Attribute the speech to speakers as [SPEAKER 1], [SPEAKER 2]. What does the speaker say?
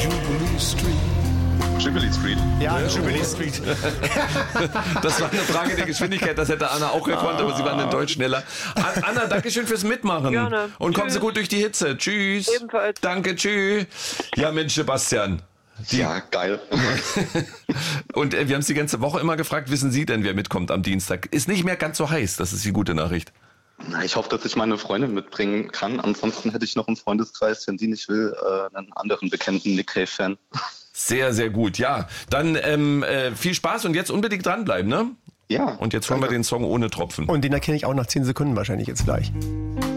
[SPEAKER 1] Jubilee Street.
[SPEAKER 2] Ja, Jubilee Street.
[SPEAKER 3] Das war eine Frage der Geschwindigkeit, das hätte Anna auch gekonnt, aber sie waren in Deutsch schneller. Anna, danke schön fürs Mitmachen.
[SPEAKER 4] Gerne.
[SPEAKER 3] Und kommen Sie gut durch die Hitze. Tschüss.
[SPEAKER 4] Ebenfalls.
[SPEAKER 3] Danke, tschüss. Ja, Mensch, Sebastian.
[SPEAKER 1] Ja, geil.
[SPEAKER 3] Und wir haben es die ganze Woche immer gefragt, wissen Sie denn, wer mitkommt am Dienstag? Ist nicht mehr ganz so heiß, das ist die gute Nachricht.
[SPEAKER 1] Na, ich hoffe, dass ich meine Freundin mitbringen kann. Ansonsten hätte ich noch im Freundeskreis, wenn die nicht will, einen anderen bekannten Nick Cave-Fan.
[SPEAKER 3] Sehr, sehr gut. Ja, dann viel Spaß und jetzt unbedingt dranbleiben, ne?
[SPEAKER 1] Ja.
[SPEAKER 3] Und jetzt hören wir den Song Ohne Tropfen.
[SPEAKER 2] Und den erkenne ich auch nach 10 Sekunden wahrscheinlich jetzt gleich.